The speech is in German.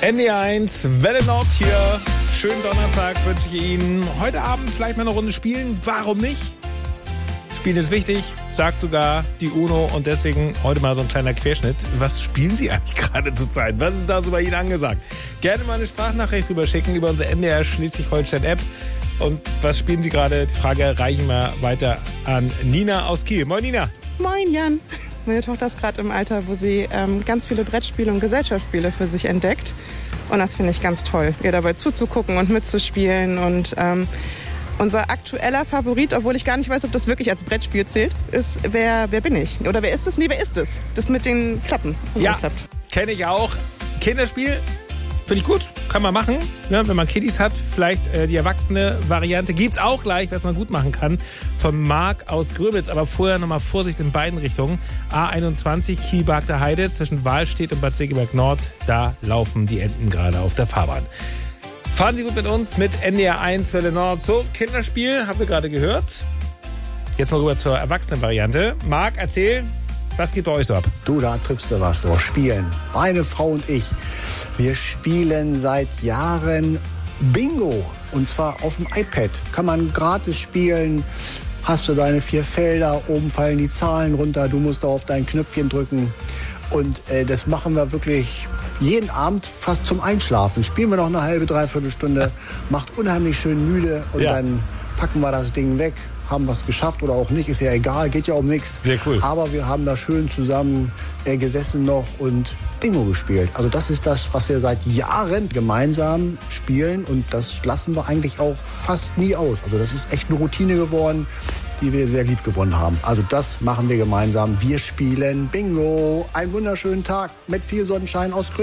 NDR1, Welle Nord hier. Schönen Donnerstag wünsche ich Ihnen. Heute Abend vielleicht mal eine Runde spielen. Warum nicht? Spielen ist wichtig, sagt sogar die UNO. Und deswegen heute mal so ein kleiner Querschnitt. Was spielen Sie eigentlich gerade zur Zeit? Was ist da so bei Ihnen angesagt? Gerne mal eine Sprachnachricht drüber schicken über unsere NDR Schleswig-Holstein-App. Und was spielen Sie gerade? Die Frage reichen wir weiter an Nina aus Kiel. Moin Nina. Moin Jan. Meine Tochter ist gerade im Alter, wo sie ganz viele Brettspiele und Gesellschaftsspiele für sich entdeckt. Und das finde ich ganz toll, ihr dabei zuzugucken und mitzuspielen. Und unser aktueller Favorit, obwohl ich gar nicht weiß, ob das wirklich als Brettspiel zählt, ist Wer bin ich? Oder wer ist es? Nee, wer ist es? Das mit den Klappen. Ja, kenne ich auch. Kinderspiel, finde ich gut, kann man machen. Ja, wenn man Kiddies hat, vielleicht die erwachsene Variante. Gibt's auch gleich, was man gut machen kann. Von Marc aus Gröbitz. Aber vorher nochmal Vorsicht in beiden Richtungen. A21 Kiel-Barkter Heide zwischen Wahlstedt und Bad Segeberg Nord. Da laufen die Enten gerade auf der Fahrbahn. Fahren Sie gut mit uns mit NDR1 Welle Nord. So, Kinderspiel, haben wir gerade gehört. Jetzt mal rüber zur Erwachsenen-Variante. Marc, erzähl, was geht bei euch so ab? Du, da triffst du was, doch. Spielen. Meine Frau und ich, wir spielen seit Jahren Bingo. Und zwar auf dem iPad. Kann man gratis spielen. Hast du deine 4 Felder, oben fallen die Zahlen runter. Du musst da auf dein Knöpfchen drücken. Und das machen wir wirklich jeden Abend fast zum Einschlafen. Spielen wir noch eine halbe, dreiviertel Stunde. Macht unheimlich schön müde. Und dann packen wir das Ding weg. Haben wir es geschafft oder auch nicht, ist ja egal, geht ja um nichts. Sehr cool. Aber wir haben da schön zusammen gesessen noch und Bingo gespielt. Also das ist das, was wir seit Jahren gemeinsam spielen und das lassen wir eigentlich auch fast nie aus. Also das ist echt eine Routine geworden, die wir sehr lieb gewonnen haben. Also das machen wir gemeinsam. Wir spielen Bingo. Einen wunderschönen Tag mit viel Sonnenschein aus Grün.